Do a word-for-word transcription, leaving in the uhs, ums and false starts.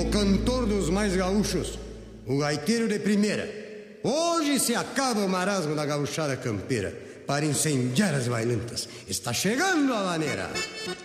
o cantor dos mais gaúchos, o gaiteiro de primeira. Hoje se acaba o marasmo da gauchada campeira para incendiar as bailantas. Está chegando a maneira.